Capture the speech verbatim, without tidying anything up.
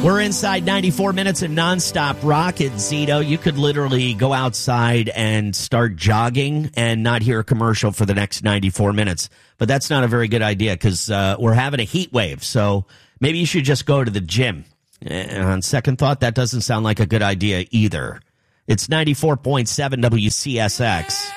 We're inside ninety-four minutes of nonstop rock at Zito. You could literally go outside and start jogging and not hear a commercial for the next ninety-four minutes. But that's not a very good idea because uh, we're having a heat wave. So maybe you should just go to the gym. And on second thought, that doesn't sound like a good idea either. It's ninety-four point seven W C S X.